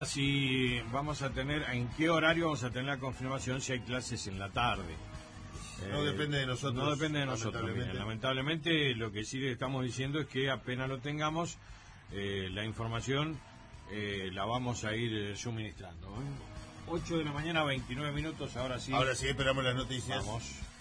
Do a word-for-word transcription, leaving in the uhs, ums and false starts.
Si vamos a tener, en qué horario vamos a tener la confirmación si hay clases en la tarde. No eh, depende de nosotros. No depende de nosotros. Lamentablemente, mira, lamentablemente lo que sí le estamos diciendo es que apenas lo tengamos, eh, la información eh, la vamos a ir suministrando. ¿eh? ocho de la mañana, veintinueve minutos, ahora sí. Ahora sí, esperamos las noticias. Vamos.